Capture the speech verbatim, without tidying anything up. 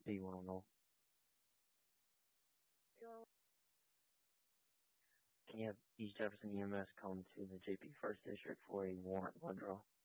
Do you want to know? Can you have East Jefferson E M S come to the J P First District for a warrant blood draw?